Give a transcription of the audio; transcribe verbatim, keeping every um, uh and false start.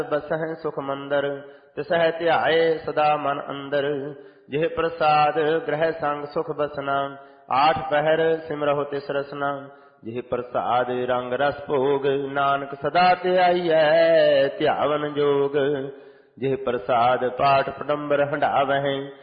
ਬਸਹਿ ਸੁਖ ਮੰਦਰ ਤਿਸਹਿ ਧਿਆਏ ਸਦਾ ਮਨ ਅੰਦਰ। ਜਿਹ ਪ੍ਰਸਾਦ ਗ੍ਰਹਿ ਸੰਗ ਸੁਖ ਬਸਨਾ ਆਠ ਪਹਿਰ ਸਿਮਰਹੁ ਤਿਸ ਰਸਨਾ। ਜਿਹ ਪ੍ਰਸਾਦ ਰੰਗ ਰਸ ਭੋਗ ਨਾਨਕ ਸਦਾ ਧਿਆਈਐ ਧਿਆਵਨ ਜੋਗ। ਜਿਹ ਪ੍ਰਸਾਦ ਪਾਠ ਪਟੰਬਰ ਹੰਢਾਵਹਿ